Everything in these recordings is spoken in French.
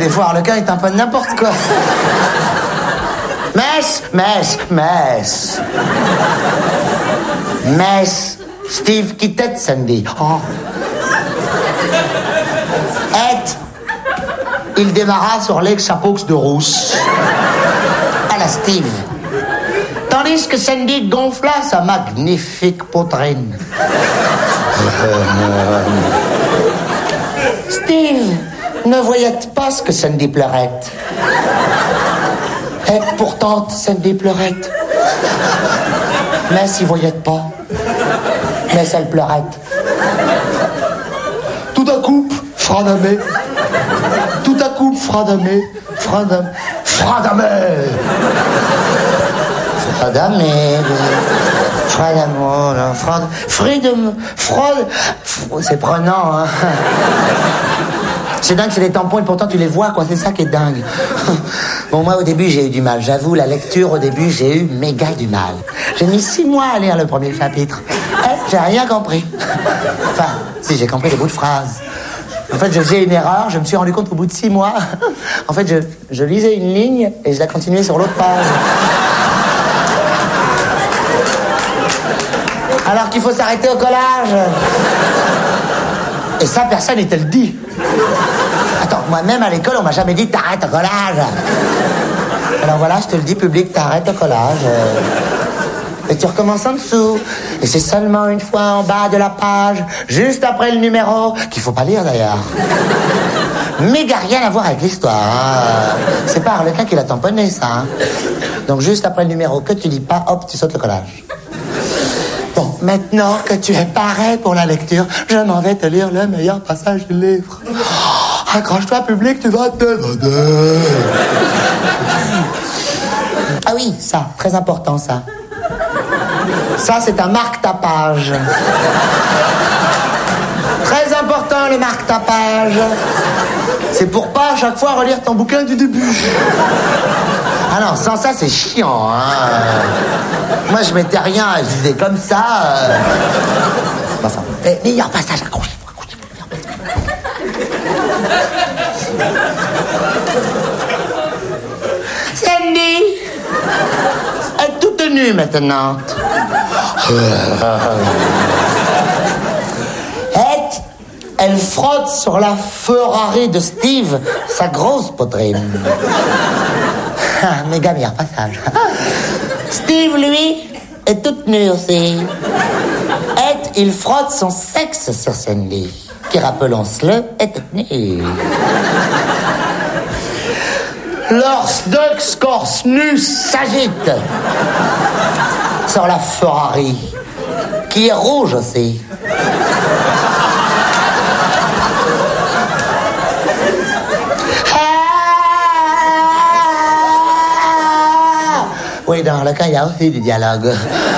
des fois, Harlequin, il tamponne n'importe quoi. Mess. Steve qui tête Sandy. Oh. Il démarra sur l'ex-chapeaux de rousse. À la Steve. Tandis que Sandy gonfla sa magnifique poitrine. Steve ne voyait pas ce que Sandy pleurait. Et pourtant, Sandy pleurait. Mais s'il voyait pas. Mais elle pleurait. Tout à coup, Fradamé. Tout à coup, Fradamé. C'est prenant, hein. C'est dingue, c'est des tampons et pourtant tu les vois, quoi. C'est ça qui est dingue. Bon, moi, au début, j'ai eu du mal. J'avoue, la lecture, au début, j'ai eu méga du mal. J'ai mis 6 mois à lire le premier chapitre. J'ai rien compris. Enfin, si, j'ai compris des bouts de phrases. En fait, je faisais une erreur. Je me suis rendu compte qu'au bout de 6 mois, en fait, je lisais une ligne et je la continuais sur l'autre page. Alors qu'il faut s'arrêter au collage. Et ça, personne ne te le dit. Attends, moi-même à l'école, on m'a jamais dit t'arrêtes au collage. Alors voilà, je te le dis, public, t'arrêtes au collage. Et tu recommences en dessous. Et c'est seulement une fois en bas de la page, juste après le numéro, qu'il faut pas lire d'ailleurs. Mais il n'y a rien à voir avec l'histoire. Hein. C'est pas Harlequin qui l'a tamponné, ça. Hein. Donc juste après le numéro que tu lis pas, hop, tu sautes le collage. Bon, maintenant que tu es paré pour la lecture, je m'en vais te lire le meilleur passage du livre. Oh, accroche-toi, public, tu vas te donner. Ah oui, ça, très important, ça. Ça, c'est un marque-tapage. Très important, le marque-tapage. C'est pour pas à chaque fois relire ton bouquin du début. Ah non, sans ça, c'est chiant, hein. Moi, je mettais rien, je disais comme ça. Enfin, meilleur passage, accrochez-vous. Sandy est toute nue maintenant. Elle frotte sur la Ferrari de Steve, sa grosse poitrine. Méga meilleur passage. Steve, lui, est toute nue aussi. Et il frotte son sexe sur Sandy, qui, rappelons-le, est toute nue. Leurs deux corps nus s'agitent sur la Ferrari, qui est rouge aussi. Oui, dans le cas, il y a aussi du dialogue.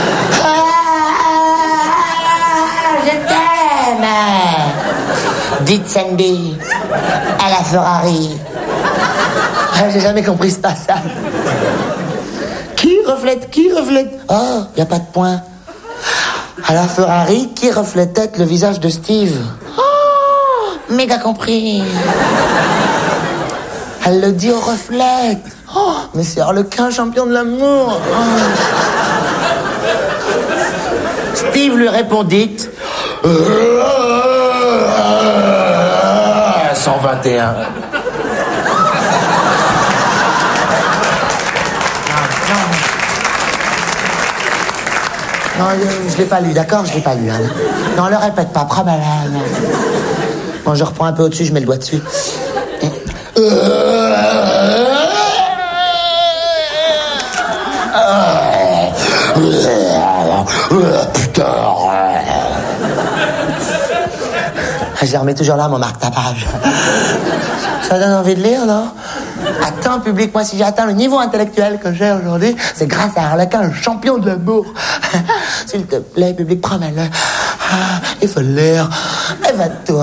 Je t'aime, dit Sandy à la Ferrari. J'ai jamais compris ce passage. Qui reflète? Oh, il n'y a pas de point. À la Ferrari, qui reflétait le visage de Steve? Oh, méga compris. Elle le dit au reflet. Oh, mais c'est Harlequin, champion de l'amour. Oh. Steve lui répondit 121. Non, je l'ai pas lu, d'accord? Je l'ai pas lu. Hein. Non, le répète pas, promets-la. Bon, je reprends un peu au-dessus, je mets le doigt dessus. Putain. Je les remets toujours là, mon marque-tapage. Ça donne envie de lire, non? Attends, public, moi, si j'ai atteint le niveau intellectuel que j'ai aujourd'hui, c'est grâce à Harlequin, le champion de l'amour. S'il te plaît, public, promets-le. Il faut le lire. Évade-toi.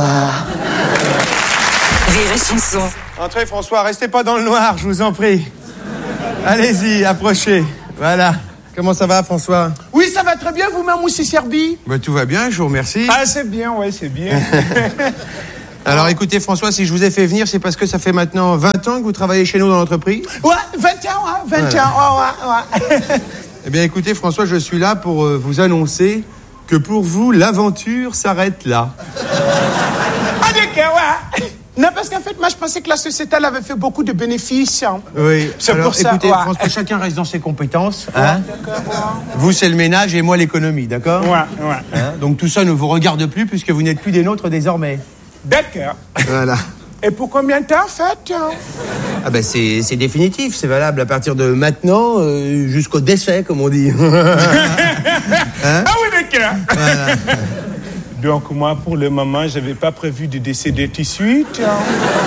Rire et chanson. Entrez, François, restez pas dans le noir, je vous en prie. Allez-y, approchez. Voilà. Comment ça va, François? Oui, ça va très bien, vous-même aussi, Serbi? Tout va bien, je vous remercie. Ah, c'est bien, ouais, c'est bien. Alors écoutez François, si je vous ai fait venir, c'est parce que ça fait maintenant 20 ans que vous travaillez chez nous dans l'entreprise? Ouais, 20 ans, 20 ans, ouais. Eh bien écoutez François, je suis là pour vous annoncer que pour vous, l'aventure s'arrête là. Ah d'accord, ouais. Non, parce qu'en fait, moi, je pensais que la société, elle avait fait beaucoup de bénéfices. Hein. Oui. C'est alors, pour ça. Écoutez, ouais. François, chacun reste dans ses compétences. Hein. D'accord, ouais. Vous, c'est le ménage et moi, l'économie, d'accord? Ouais. Hein, donc tout ça ne vous regarde plus puisque vous n'êtes plus des nôtres désormais. D'accord. Voilà. Et pour combien de temps, en fait? Ah ben c'est définitif, c'est valable à partir de maintenant jusqu'au décès, comme on dit. Hein? Ah oui, d'accord. Voilà. Donc moi, pour le moment, je n'avais pas prévu de décéder tout de suite. Hein.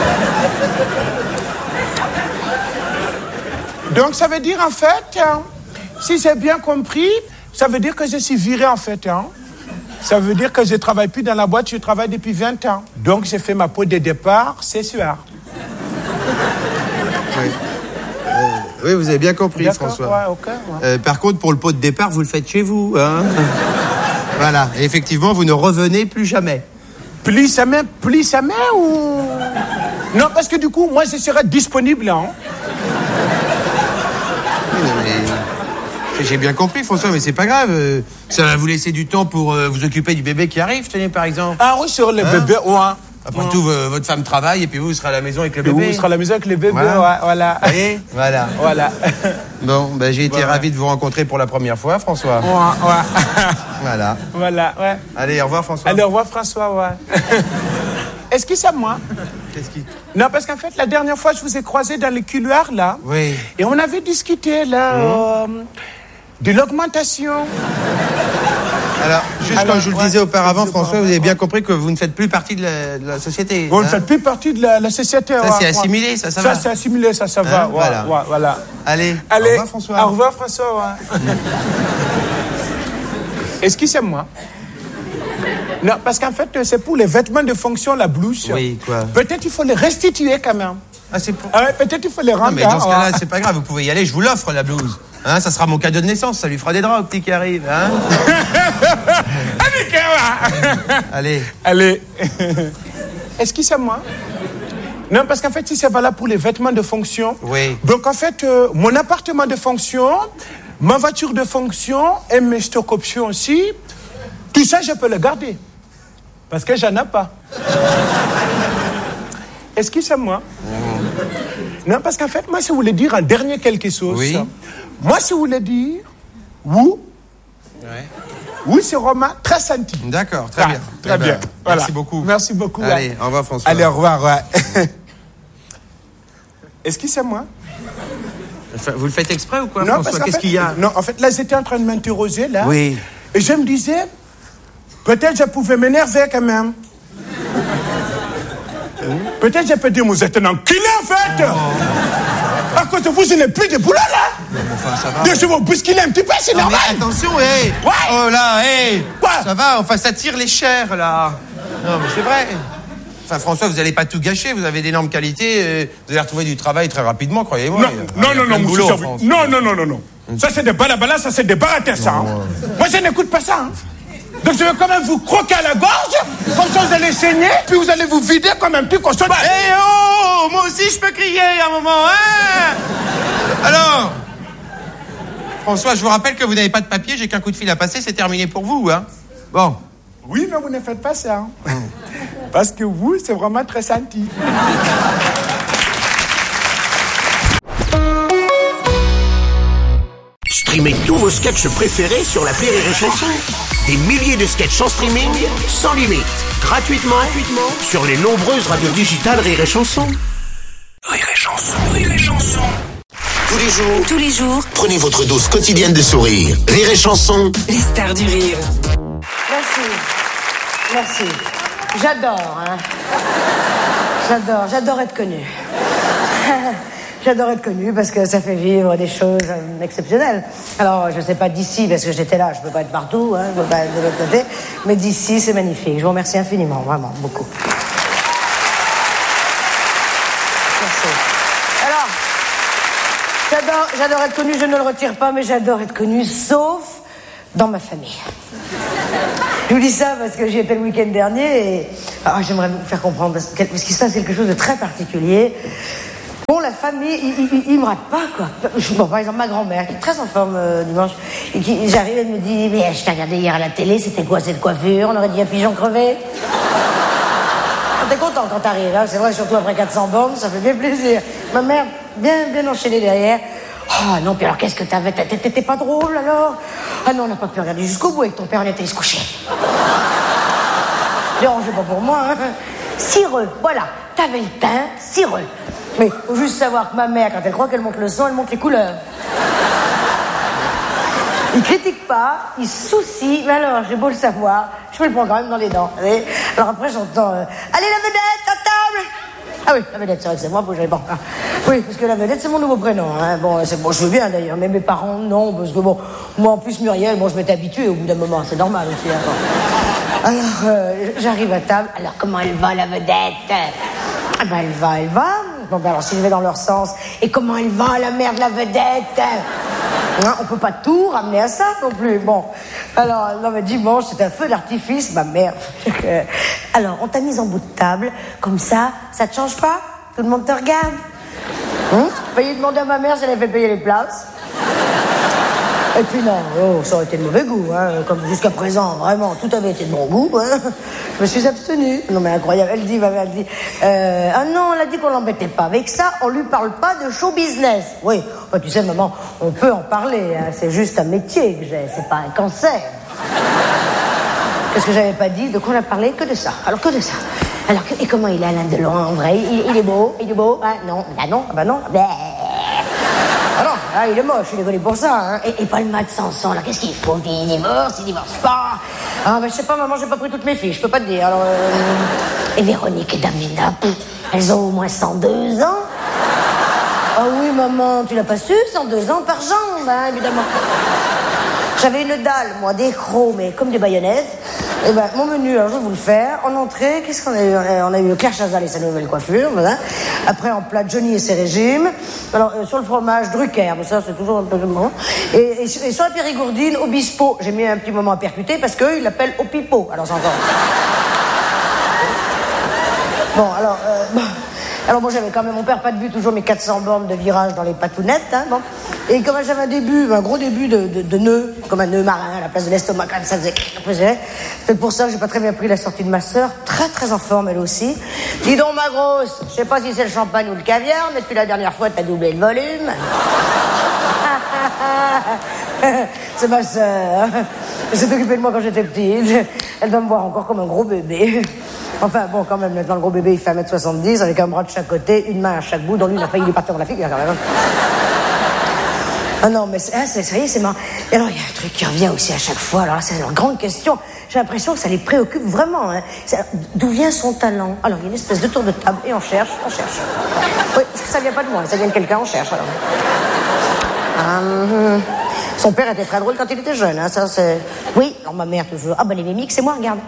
Donc ça veut dire, en fait, hein, si j'ai bien compris, ça veut dire que je suis viré, en fait. Hein. Ça veut dire que je ne travaille plus dans la boîte, je travaille depuis 20 ans. Donc j'ai fait ma peau de départ ce soir. Oui. Oui, vous avez bien compris, D'accord, François. ouais, ok, ouais. Par contre, pour le pot de départ, vous le faites chez vous. Hein. Voilà. Et effectivement, vous ne revenez plus jamais. Plus jamais ou... Non, parce que du coup, moi, je serai disponible. Hein. Mais j'ai bien compris, François, mais c'est pas grave. Ça va vous laisser du temps pour vous occuper du bébé qui arrive, tenez, par exemple. Ah oui, sur le bébé, ouais. Après tout, votre femme travaille et puis vous serez à la maison avec le bébé. Vous serez à la maison avec le bébé, voilà. Ouais, voilà. Vous voyez, voilà. Voilà. Bon, ben, j'ai été ravi de vous rencontrer pour la première fois, François. Ouais. Voilà. Voilà, ouais. Allez, au revoir, François. Allez, au revoir, François, ouais. Est-ce que c'est moi? Qu'est-ce qui... Non, parce qu'en fait, la dernière fois, je vous ai croisé dans les couloirs, là. Oui. Et on avait discuté, là, de l'augmentation. Alors, juste comme je vous le disais auparavant, François, vous avez bien compris que vous ne faites plus partie de la société. Vous ne faites plus partie de la société. Ça, c'est assimilé, ça va. Ça, c'est assimilé, ça va. Hein, voilà. Voilà. Allez, au revoir, François. Au revoir, François, ouais. Est-ce que c'est moi? Non, parce qu'en fait, c'est pour les vêtements de fonction, la blouse. Oui, quoi. Peut-être il faut les restituer, quand même. Ah, c'est pour... Ouais, peut-être il faut les rendre. Non, mais dans ce cas-là, c'est pas grave, vous pouvez y aller, je vous l'offre, la blouse. Hein, ça sera mon cadeau de naissance, ça lui fera des draps au petit qui arrive. Hein. Allez. Est-ce que c'est moi? Non, parce qu'en fait, si c'est valable pour les vêtements de fonction. Oui. Donc, en fait, mon appartement de fonction, ma voiture de fonction et mes stock options aussi, tout ça, je peux le garder. Parce que j'en ai pas. Est-ce que c'est moi? Non, parce qu'en fait, moi, si vous voulez dire un dernier quelque chose, oui. Moi, si vous voulez dire, oui, c'est Romain, très senti. D'accord, très bien. Très bien. Voilà. Merci beaucoup. Merci beaucoup. Allez, au revoir, François. Allez, au revoir, ouais. Est-ce que c'est moi? Vous le faites exprès ou quoi, Non, François? Qu'est-ce qu'il y a? Non, en fait, là, j'étais en train de m'interroger, là. Oui. Et je me disais, peut-être je pouvais m'énerver quand même. Peut-être je peux dire, vous êtes un enculé, en fait. À cause de vous, je n'ai plus de boulot, là. Enfin, ça va. Donc, je vais vous bousculer un petit peu, c'est normal. Mais attention, hé. Ouais. Oh là, hé. Quoi? Ça va, enfin, ça tire les chairs, là. Non, mais c'est vrai. Enfin, François, vous n'allez pas tout gâcher, vous avez d'énormes qualités, vous allez retrouver du travail très rapidement, croyez-moi. Non, monsieur Service. Non. Ça, c'est des balabala, ça, c'est des baratas, ça. Hein. Moi, je n'écoute pas ça. Hein. Donc, je vais quand même vous croquer à la gorge, comme ça, vous allez saigner, puis vous allez vous vider comme un petit cochon. Eh oh, moi aussi, je peux crier à un moment, hein. Alors, François, je vous rappelle que vous n'avez pas de papier, j'ai qu'un coup de fil à passer, c'est terminé pour vous, hein. Bon. Oui, mais vous ne faites pas ça. Hein. Parce que vous, c'est vraiment très senti. Streamez tous vos sketchs préférés sur l'appli Rire et Chanson. Des milliers de sketchs en streaming, sans limite, gratuitement sur les nombreuses radios digitales Rire et Chanson. Rire et Chanson. Tous les jours, prenez votre dose quotidienne de sourire. Rire et Chanson. Les stars du rire. Merci. J'adore, hein. J'adore être connue. J'adore être connue parce que ça fait vivre des choses exceptionnelles. Alors, je sais pas d'ici, parce que j'étais là, je peux pas être partout, hein, je peux pas être de l'autre côté, mais d'ici, c'est magnifique. Je vous remercie infiniment, vraiment, beaucoup. Merci. Alors, j'adore être connue, je ne le retire pas, mais j'adore être connue, sauf dans ma famille. Je vous dis ça parce que j'y étais le week-end dernier et Ah, j'aimerais vous faire comprendre, parce qu'il se passe quelque chose de très particulier. Bon, la famille, ils me ratent pas, quoi. Bon, par exemple, ma grand-mère, qui est très en forme dimanche, et j'arrive, elle me dit, mais je t'ai regardé hier à la télé, c'était quoi cette coiffure? On aurait dit un pigeon crevé. T'es content quand t'arrives, hein, c'est vrai, surtout après 400 bornes, ça fait bien plaisir. Ma mère, bien enchaînée derrière. Ah non, puis alors qu'est-ce que t'avais? T'étais pas drôle alors? Ah non, on n'a pas pu regarder jusqu'au bout avec ton père, on était allé se coucher. Dérangez pas pour moi, hein. Cireux, voilà, t'avais le teint cireux. Mais faut juste savoir que ma mère, quand elle croit qu'elle monte le son, elle monte les couleurs. Il critique pas, il se soucie, mais alors, j'ai beau le savoir, je me le prends quand même dans les dents. Allez. Alors après, j'entends allez, la vedette, à table! Ah oui, la vedette, c'est vrai que c'est moi, j'avais pas. Oui, parce que la vedette, c'est mon nouveau prénom. Hein. Bon, c'est bon, je veux bien d'ailleurs, mais mes parents, non, parce que bon, moi en plus, Muriel, bon, je m'étais habituée au bout d'un moment, c'est normal aussi. Hein. Alors, j'arrive à table, alors comment elle va, la vedette? Ah ben, elle va. Bon, ben alors, si je vais dans leur sens, et comment elle va, la mère de la vedette? Hein, on peut pas tout ramener à ça non plus. Bon, alors, non mais dimanche, c'est un feu d'artifice, ma mère. Alors, on t'a mise en bout de table, comme ça te change pas? Tout le monde te regarde? Failli demander à ma mère si elle avait fait payer les places. Et puis non, ça aurait été de mauvais goût, hein, comme jusqu'à présent, vraiment, tout avait été de bon goût, hein. Je me suis abstenue. Non mais incroyable, ma mère dit, ah non, elle a dit qu'on l'embêtait pas avec ça, on lui parle pas de show business. Oui, enfin, tu sais maman, on peut en parler, hein, c'est juste un métier que j'ai, c'est pas un cancer. Qu'est-ce que j'avais pas dit? De quoi on a parlé? Que de ça, alors que de ça. Alors, et comment il est Alain Delon en vrai? Il est beau, ah non, bah non. Ah non, ah, il est moche, il est connu pour ça, hein. Et Paul Mat Sanson, alors qu'est-ce qu'il faut? Il divorce pas. Ah, ben je sais pas, maman, j'ai pas pris toutes mes filles, je peux pas te dire. Alors, et Véronique et Davina, elles ont au moins 102 ans. Ah oui, maman, tu l'as pas su, 102 ans par jambe, hein, évidemment. J'avais une dalle, moi, des crocs, mais comme des baïonnettes. Et ben, mon menu, alors je vais vous le faire. En entrée, qu'est-ce qu'on a eu? On a eu Claire Chazal et sa nouvelle coiffure, voilà. Après, en plat, Johnny et ses régimes. Alors, sur le fromage, Drucker, mais ça, c'est toujours un peu bon. Et sur la périgourdine, Obispo. J'ai mis un petit moment à percuter parce qu'eux, ils l'appellent Opipo. Alors, c'est encore... Bon, alors... Alors bon, j'avais quand même, mon père, pas de vue, toujours mes 400 bornes de virage dans les patounettes, hein, bon. Et comme j'avais un gros début de nœud, comme un nœud marin à la place de l'estomac, quand même, ça faisait. C'est pour ça que j'ai pas très bien pris la sortie de ma sœur, très en forme, elle aussi. Dis donc, ma grosse, je sais pas si c'est le champagne ou le caviar, mais depuis la dernière fois, t'as doublé le volume. C'est ma sœur. Elle s'est occupée de moi quand j'étais petite. Elle doit me voir encore comme un gros bébé. Enfin, bon, quand même, maintenant, le gros bébé, il fait 1m70, avec un bras de chaque côté, une main à chaque bout, dont lui, il a failli lui partir dans la figure, quand même. Ah non, mais ça y est, c'est marrant. Et alors, il y a un truc qui revient aussi à chaque fois. Alors là, c'est une grande question. J'ai l'impression que ça les préoccupe vraiment, hein. D'où vient son talent? Alors, il y a une espèce de tour de table, et on cherche. Oui, ça vient pas de moi, ça vient de quelqu'un, on cherche, alors. Son père était très drôle quand il était jeune, hein, ça c'est... Oui, alors ma mère toujours... Ah ben les mimiques, c'est moi, regarde.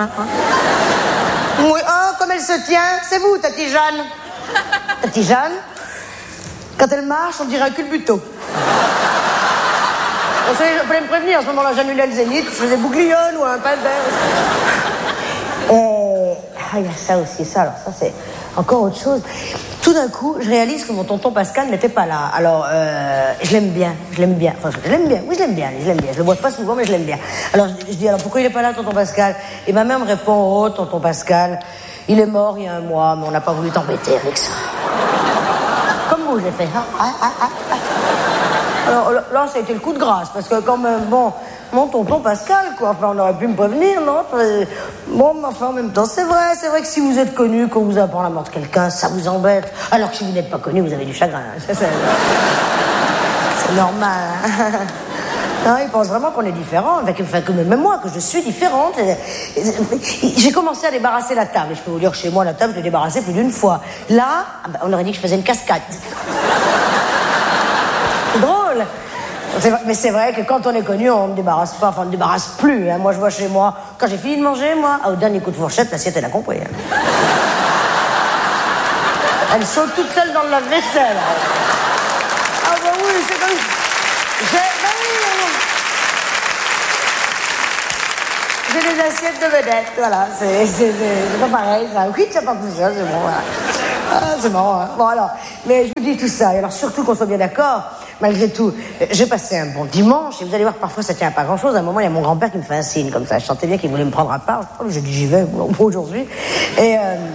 Oui, oh, comme elle se tient, c'est vous, Tati Jeanne. Tati Jeanne, quand elle marche, on dirait un culbuto. Vous savez, il fallait me prévenir, à ce moment-là, j'annulais le zénith, je faisais bouglione ou un palais. Il y a ça aussi, ça, alors ça c'est encore autre chose. Tout d'un coup, je réalise que mon tonton Pascal n'était pas là. Alors, je l'aime bien. Enfin, je l'aime bien. Oui, je l'aime bien. Je le vois pas souvent, mais je l'aime bien. Alors, je dis, alors pourquoi il est pas là, tonton Pascal? Et ma mère me répond, oh, tonton Pascal, il est mort il y a un mois, mais on n'a pas voulu t'embêter avec ça. Comme vous, j'ai fait. Alors là, ça a été le coup de grâce, parce que quand même, bon, mon tonton Pascal, quoi. Enfin, on aurait pu me prévenir, non? Bon, mais enfin, en même temps, c'est vrai que si vous êtes connu, qu'on vous apprend la mort de quelqu'un, ça vous embête. Alors que si vous n'êtes pas connu, vous avez du chagrin. C'est normal. Non, ils pensent vraiment qu'on est différents. Enfin, que même moi, que je suis différente. J'ai commencé à débarrasser la table. Et je peux vous dire que chez moi, la table, je l'ai débarrassée plus d'une fois. Là, on aurait dit que je faisais une cascade. C'est drôle. Mais c'est vrai que quand on est connu, on ne débarrasse pas, enfin on ne débarrasse plus. Hein. Moi, je vois chez moi, quand j'ai fini de manger, moi, au dernier coup de fourchette, l'assiette, elle a compris. Hein. Elle saute toute seule dans le lave-vaisselle. Ah bah oui, c'est comme... J'ai des assiettes de vedettes, voilà. C'est pas pareil, ça. Oui, ça part tout seul, c'est bon, voilà. Ah, c'est marrant, hein. Bon, alors, mais je vous dis tout ça, et alors surtout qu'on soit bien d'accord, malgré tout, j'ai passé un bon dimanche, et vous allez voir, parfois ça tient à pas grand-chose. À un moment, il y a mon grand-père qui me fait un signe comme ça. Je sentais bien qu'il voulait me prendre à part. J'ai dit, j'y vais, aujourd'hui. Et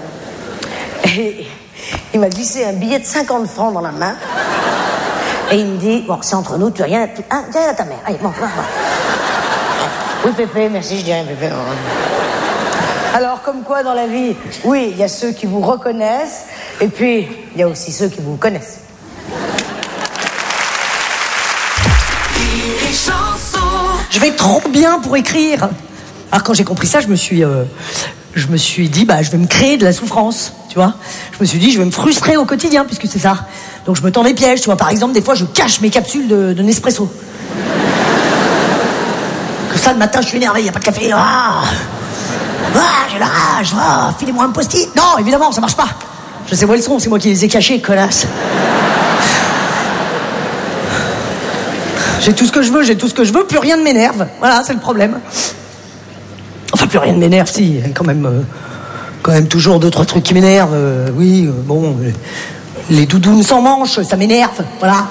il m'a glissé un billet de 50 francs dans la main. Et il me dit, bon, c'est entre nous, tu as rien... Ah, tiens, à ta mère. Allez, bon. Oui, Pépé, merci, je dis rien, Pépé. Alors, comme quoi, dans la vie, oui, il y a ceux qui vous reconnaissent, et puis, il y a aussi ceux qui vous connaissent. Je vais trop bien pour écrire. Alors, quand j'ai compris ça, je me suis dit, je vais me créer de la souffrance, tu vois. Je me suis dit, je vais me frustrer au quotidien, puisque c'est ça. Donc, je me tends des pièges, tu vois. Par exemple, des fois, je cache mes capsules de Nespresso. Comme ça, le matin, je suis énervé, il n'y a pas de café. J'ai la rage. Filez-moi un post-it. Non, évidemment, ça marche pas. Je sais où elles sont, c'est moi qui les ai cachées, connasse. J'ai tout ce que je veux, plus rien ne m'énerve. Voilà, c'est le problème. Enfin, plus rien ne m'énerve, si, quand même toujours 2-3 trucs qui m'énervent. Les doudounes sans manches, ça m'énerve, voilà.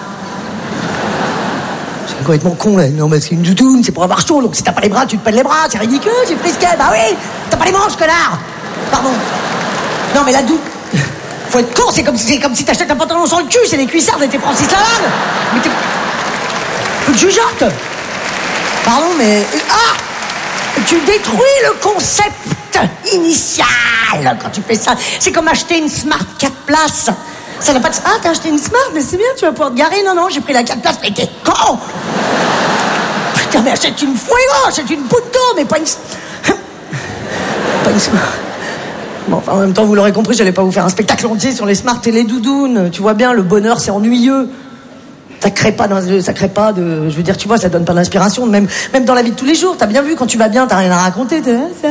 C'est complètement con, là. Non, mais c'est une doudoune, c'est pour avoir chaud, donc si t'as pas les bras, tu te pèles les bras, c'est ridicule, c'est frisquet. Bah oui, t'as pas les manches, connard. Pardon. Non, mais la doudoune... Faut être con, c'est comme si t'achètes un pantalon sans le cul, c'est les cuissards de tes Francis Lalanne. Mais t'es... Peu de jugeote. Pardon, mais... Tu détruis le concept initial quand tu fais ça. C'est comme acheter une Smart 4 places. Ça n'a pas de... Ah, t'as acheté une Smart, mais c'est bien, tu vas pouvoir te garer. Non, j'ai pris la 4 places, mais t'es con. Putain, mais achète une Fuego, achète une Punto, mais pas une... Pas une Smart. Bon, enfin, en même temps, vous l'aurez compris, j'allais pas vous faire un spectacle entier sur les Smart et les doudounes. Tu vois bien, le bonheur, c'est ennuyeux. Ça crée pas de... Je veux dire, tu vois, ça donne pas d'inspiration. Même dans la vie de tous les jours, t'as bien vu, quand tu vas bien, t'as rien à raconter. Ça.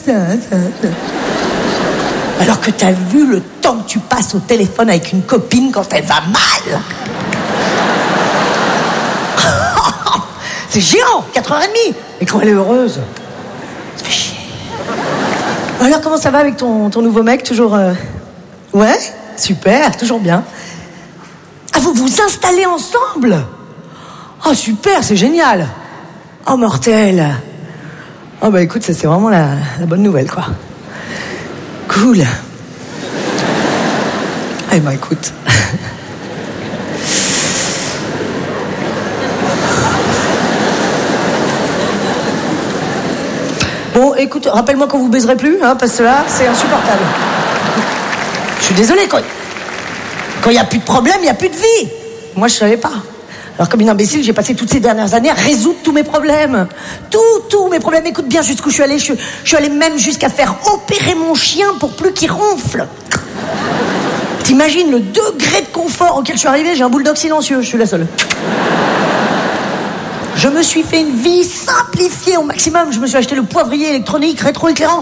Alors que t'as vu le temps que tu passes au téléphone avec une copine quand elle va mal. C'est géant, 4h30. Et quand elle est heureuse, ça fait chier. Alors, comment ça va avec ton nouveau mec, toujours... Ouais, super, toujours bien. Ah, vous vous installez ensemble? Oh, super, c'est génial. Oh, mortel. Oh, bah écoute, ça c'est vraiment la bonne nouvelle, quoi. Cool. Eh ben, écoute. Bon, écoute, rappelle-moi quand vous baiserez plus, hein, parce que là, c'est insupportable. Je suis désolée, quand il n'y a plus de problème, il n'y a plus de vie. Moi, je ne savais pas. Alors, comme une imbécile, j'ai passé toutes ces dernières années à résoudre tous mes problèmes. Tous mes problèmes. Écoute bien jusqu'où je suis allée. Je suis allée même jusqu'à faire opérer mon chien pour plus qu'il ronfle. T'imagines le degré de confort auquel je suis arrivée? J'ai un bulldog silencieux, je suis la seule. Je me suis fait une vie simplifiée au maximum. Je me suis acheté le poivrier électronique rétro-éclairant.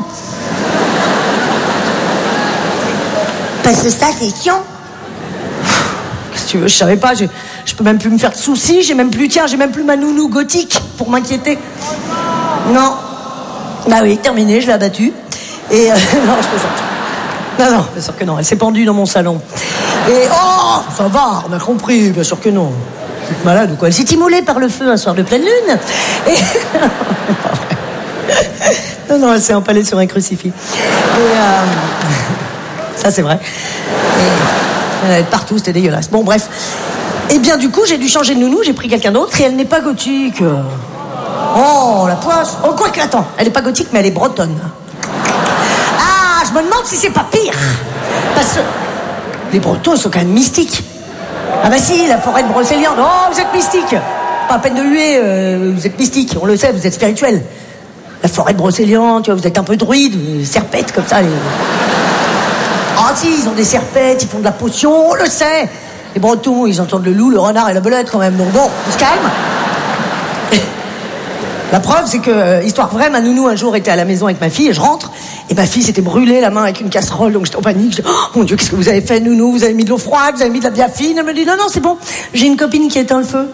Parce que ça, c'est chiant. Qu'est-ce que tu veux? Je savais pas. Je peux même plus me faire de soucis. J'ai même plus ma nounou gothique pour m'inquiéter. Non. Bah oui, terminé, je l'ai abattue. Et non, je fais ça. Non, bien sûr que non. Elle s'est pendue dans mon salon. Et oh, ça va, on a compris. Bien sûr que non. Vous êtes malade ou quoi? Elle s'est immolée par le feu un soir de pleine lune. Et... non, elle s'est empalée sur un crucifix. Et ça, c'est vrai. Et... elle allait partout, c'était dégueulasse. Bon, bref. Et bien, du coup, j'ai dû changer de nounou, j'ai pris quelqu'un d'autre et elle n'est pas gothique. Oh, la poisse. Oh, quoi que, attends, elle n'est pas gothique, mais elle est bretonne. Ah, je me demande si c'est pas pire. Parce que les Bretons, ils sont quand même mystiques. Ah bah si, la forêt de Brocéliande. Oh, vous êtes mystique. Pas à peine de huer, vous êtes mystique, on le sait, vous êtes spirituel. La forêt de Brocéliande, tu vois, vous êtes un peu druide, serpette comme ça. Ah si, ils ont des serpettes, ils font de la potion, on le sait. Les Bretons, ils entendent le loup, le renard et la belette quand même. Donc bon, on se calme. La preuve, c'est que, histoire vraie, ma nounou un jour était à la maison avec ma fille et je rentre et ma fille s'était brûlée la main avec une casserole, donc j'étais en panique. Je dis, oh mon Dieu, qu'est-ce que vous avez fait, nounou? Vous avez mis de l'eau froide, vous avez mis de la biafine? Elle me dit, non, c'est bon, j'ai une copine qui éteint le feu.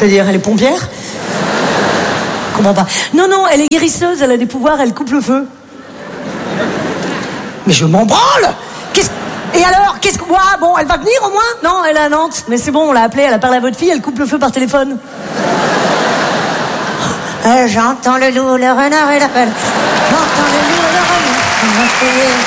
C'est-à-dire, elle est pompière? Je comprends pas. Non, elle est guérisseuse, elle a des pouvoirs, elle coupe le feu. Mais je m'en branle! Et alors, bon, elle va venir au moins? Non, elle est à Nantes. Mais c'est bon, on l'a appelée, elle a parlé à votre fille, elle coupe le feu par téléphone. J'entends le loup, le renard et la pelle. J'entends le loup, le renard.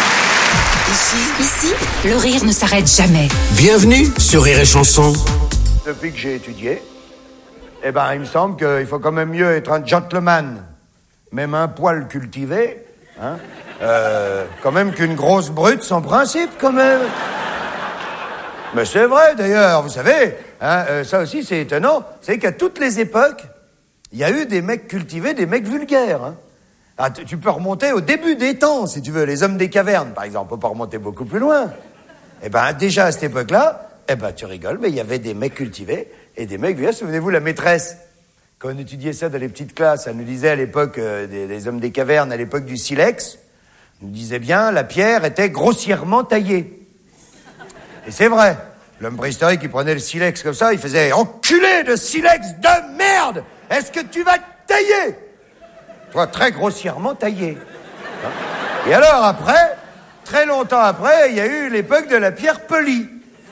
Ici, le rire ne s'arrête jamais. Bienvenue sur Rire et Chanson. Depuis que j'ai étudié, il me semble qu'il faut quand même mieux être un gentleman, même un poil cultivé, hein, quand même qu'une grosse brute sans principe, quand même. Mais c'est vrai, d'ailleurs, vous savez, hein, ça aussi c'est étonnant, c'est qu'à toutes les époques, il y a eu des mecs cultivés, des mecs vulgaires. Hein. Ah, tu peux remonter au début des temps, si tu veux, les hommes des cavernes, par exemple, on peut pas remonter beaucoup plus loin. Déjà à cette époque-là, tu rigoles, mais il y avait des mecs cultivés et des mecs vulgaires. Souvenez-vous, la maîtresse, quand on étudiait ça dans les petites classes, elle nous disait à l'époque des hommes des cavernes, à l'époque du silex, elle nous disait bien, la pierre était grossièrement taillée. Et c'est vrai, l'homme préhistorique qui prenait le silex comme ça, il faisait « Enculé de silex de merde! Est-ce que tu vas te tailler ?» Toi, très grossièrement taillé. Et alors après, très longtemps après, il y a eu l'époque de la pierre polie.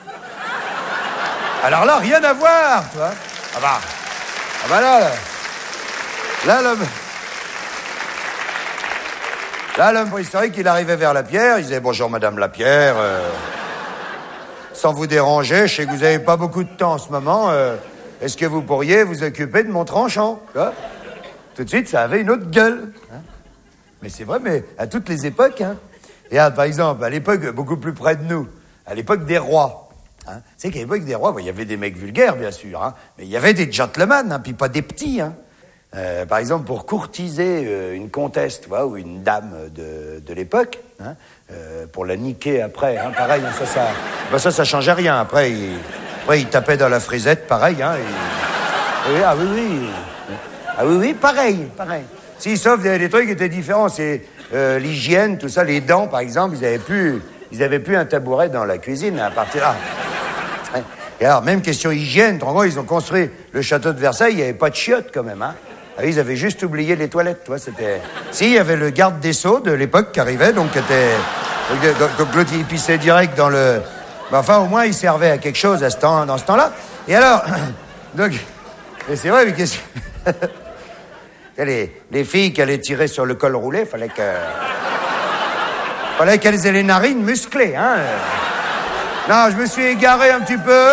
Alors là, rien à voir, tu vois. Là, l'homme préhistorique, il arrivait vers la pierre, il disait « Bonjour, madame la pierre, sans vous déranger, je sais que vous n'avez pas beaucoup de temps en ce moment, est-ce que vous pourriez vous occuper de mon tranchant ?» Tu vois. Tout de suite, ça avait une autre gueule. Hein. Mais c'est vrai, mais à toutes les époques. Hein. Regarde, par exemple, à l'époque beaucoup plus près de nous, à l'époque des rois. Hein. C'est qu'à l'époque des rois, il y avait des mecs vulgaires, bien sûr, hein, mais il y avait des gentlemen, hein, puis pas des petits. Hein. Par exemple, pour courtiser une comtesse, tu vois, ou une dame de l'époque, hein, pour la niquer après, hein, pareil, hein, ça changeait rien. Après, il tapait dans la frisette, pareil. Hein, Ah oui, pareil. Si, sauf des trucs qui étaient différents, c'est l'hygiène, tout ça, les dents, par exemple, ils avaient plus un tabouret dans la cuisine à partir là. Et alors, même question hygiène, ils ont construit le château de Versailles, il n'y avait pas de chiottes quand même, hein. Ils avaient juste oublié les toilettes, tu vois, c'était... Si, il y avait le garde des Sceaux de l'époque qui arrivait, donc l'autre, il pissait direct dans le... Enfin, au moins, il servait à quelque chose dans ce temps-là. Et alors, donc... Et c'est vrai, mais qu'est-ce que... Les filles qui allaient tirer sur le col roulé, fallait qu'elles aient les narines musclées, hein. Non, je me suis égaré un petit peu.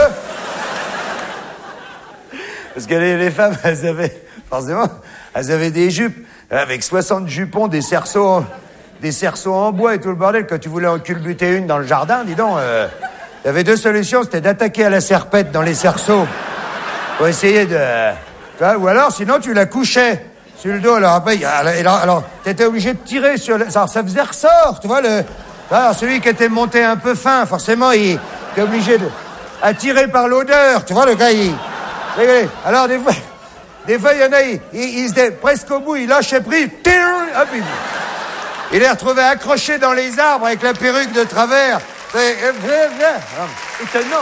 Parce que les femmes, elles avaient des jupes avec 60 jupons, des cerceaux en bois et tout le bordel. Quand tu voulais en culbuter une dans le jardin, dis donc, il y avait deux solutions, c'était d'attaquer à la serpette dans les cerceaux pour essayer de... Tu vois, ou alors, sinon, tu la couchais sur le dos. Alors, après, alors t'étais obligé de tirer sur... Ça faisait ressort, tu vois, alors, celui qui était monté un peu fin, forcément, il était obligé de... à tirer par l'odeur, tu vois, le gars, Alors, des fois, il y en a, il était presque au bout, il lâchait prise, hop, il les retrouvait accrochés dans les arbres avec la perruque de travers. Étonnant.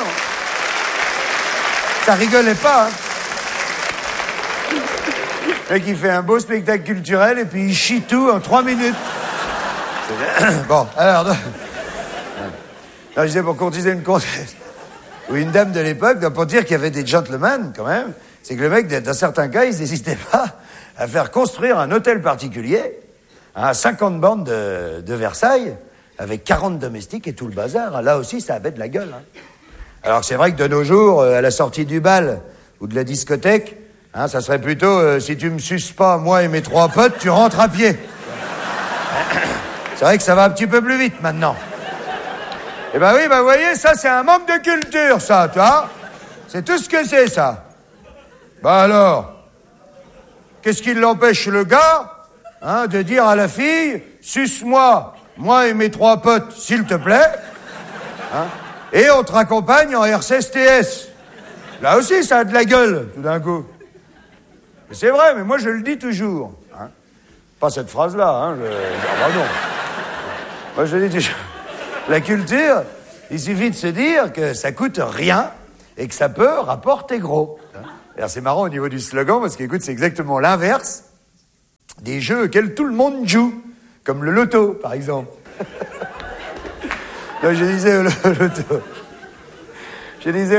Ça rigolait pas, hein. Le mec, il fait un beau spectacle culturel et puis il chie tout en 3 minutes. Bon, alors... Non, je disais pour courtiser une comtesse ou une dame de l'époque, pour dire qu'il y avait des gentlemen, quand même, c'est que le mec, dans certains cas, ils n'hésitaient pas à faire construire un hôtel particulier à 50 bornes de Versailles, avec 40 domestiques et tout le bazar. Là aussi, ça avait de la gueule. Hein. Alors c'est vrai que de nos jours, à la sortie du bal ou de la discothèque, hein, ça serait plutôt, si tu me suces pas, moi et mes 3 potes, tu rentres à pied. C'est vrai que ça va un petit peu plus vite maintenant. Eh ben oui, vous voyez, ça c'est un manque de culture, ça, tu vois. C'est tout ce que c'est, ça. Alors, qu'est-ce qui l'empêche, le gars, hein, de dire à la fille, suce-moi, moi et mes 3 potes, s'il te plaît, hein, et on te raccompagne en RCSTS. Là aussi, ça a de la gueule, tout d'un coup. Mais c'est vrai, mais moi je le dis toujours. Hein. Pas cette phrase-là, hein. Non. Moi je le dis toujours. La culture, il suffit de se dire que ça coûte rien et que ça peut rapporter gros. Hein. Alors c'est marrant au niveau du slogan, parce qu'écoute, c'est exactement l'inverse des jeux auxquels tout le monde joue, comme le loto, par exemple. Là, je disais au loto. Je disais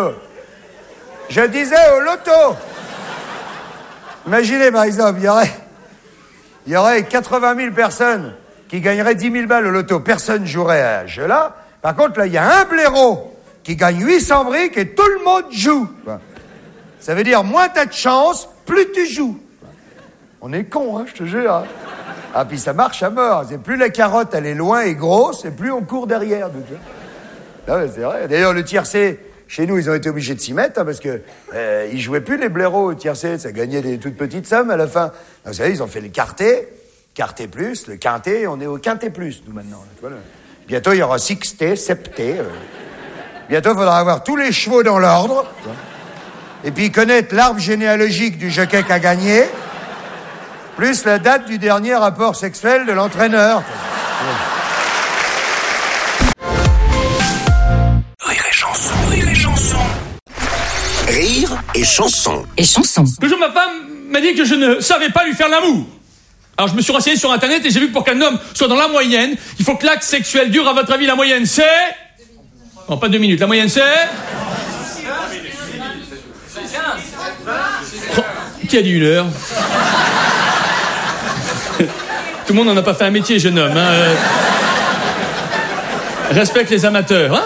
au loto. Imaginez, par exemple, il y aurait 80 000 personnes qui gagneraient 10 000 balles au loto. Personne jouerait à ce jeu-là. Par contre, là, il y a un blaireau qui gagne 800 briques et tout le monde joue. Ça veut dire, moins t'as de chance, plus tu joues. On est cons, hein, je te jure. Ah, puis ça marche à mort. C'est plus la carotte, elle est loin et grosse, et plus on court derrière. Ah ouais, c'est vrai. D'ailleurs, le tiercé, chez nous, ils ont été obligés de s'y mettre, hein, parce que ils jouaient plus les blaireaux au tiercé. Ça gagnait des toutes petites sommes à la fin. Donc, vous savez, ils ont fait le quarté plus, le quinté. On est au quinté plus, nous, maintenant. Voilà. Bientôt, il y aura sixté, septé. Bientôt, il faudra avoir tous les chevaux dans l'ordre. Et puis connaître l'arbre généalogique du jockey qui a gagné, plus la date du dernier rapport sexuel de l'entraîneur. Rire et chanson, rire et chanson. Rire et chanson. Et chanson. Le jour, ma femme m'a dit que je ne savais pas lui faire l'amour. Alors je me suis renseigné sur internet et j'ai vu que pour qu'un homme soit dans la moyenne, il faut que l'acte sexuel dure. À votre avis, la moyenne c'est... Non, pas 2 minutes. La moyenne c'est... Qui a dit 1 heure? Tout le monde n'en a pas fait un métier, jeune homme. Hein. Respecte les amateurs. Hein.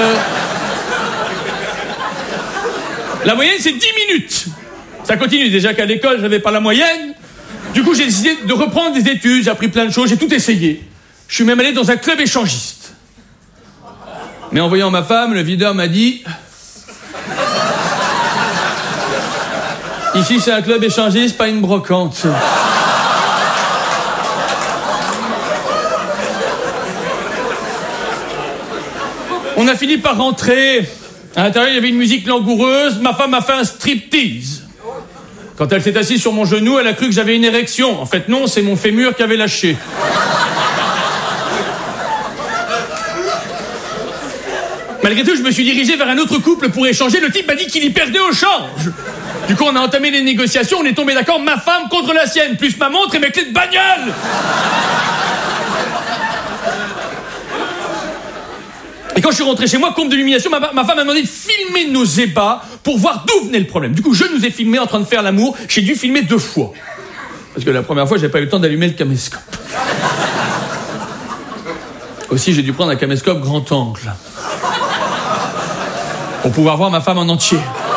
La moyenne, c'est 10 minutes. Ça continue. Déjà qu'à l'école, je n'avais pas la moyenne. Du coup, j'ai décidé de reprendre des études. J'ai appris plein de choses. J'ai tout essayé. Je suis même allé dans un club échangiste. Mais en voyant ma femme, le videur m'a dit... Ici, c'est un club échangiste, pas une brocante. On a fini par rentrer. À l'intérieur, il y avait une musique langoureuse. Ma femme a fait un striptease. Quand elle s'est assise sur mon genou, elle a cru que j'avais une érection. En fait, non, c'est mon fémur qui avait lâché. Malgré tout, je me suis dirigé vers un autre couple pour échanger. Le type m'a dit qu'il y perdait au change. Du coup, on a entamé les négociations. On est tombé d'accord, ma femme contre la sienne, plus ma montre et mes clés de bagnole. Et quand je suis rentré chez moi, comble de l'humiliation, ma femme m'a demandé de filmer nos ébats pour voir d'où venait le problème. Du coup, je nous ai filmés en train de faire l'amour. J'ai dû filmer 2 fois. Parce que la première fois, j'ai pas eu le temps d'allumer le caméscope. Aussi, j'ai dû prendre un caméscope grand angle. Pour pouvoir voir ma femme en entier.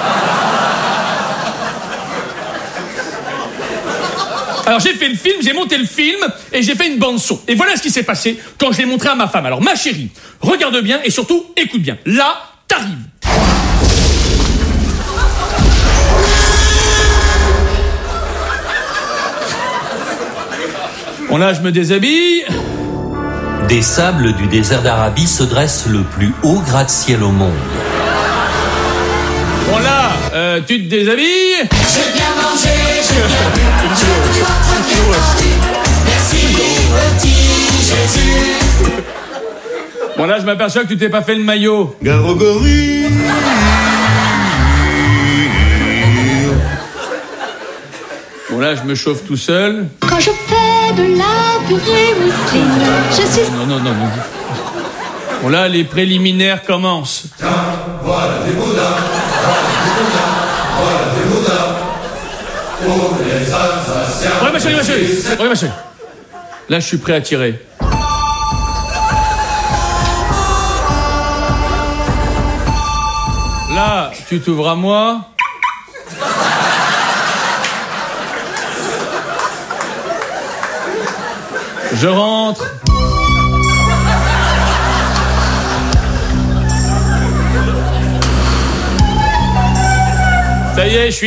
Alors j'ai fait le film, j'ai monté le film et j'ai fait une bande son. Et voilà ce qui s'est passé quand je l'ai montré à ma femme. Alors ma chérie, regarde bien et surtout écoute bien. Là, t'arrives. Bon là, je me déshabille. Des sables du désert d'Arabie se dresse le plus haut gratte-ciel au monde. Bon là, tu te déshabilles. J'ai bien mangé, j'ai bien bu, merci petit Jésus. Bon là, je m'aperçois que tu t'es pas fait le maillot. Garogori. Bon là, je me chauffe tout seul. Quand je fais de la purée mousseline, je suis... Non. Bon là, les préliminaires commencent. Voilà des Bouddhas, voilà des Bouddhas, pour les Alsaciens. Regarde ma chérie. Là, je suis prêt à tirer. Là, tu t'ouvres à moi. Je rentre. Ça y est, je suis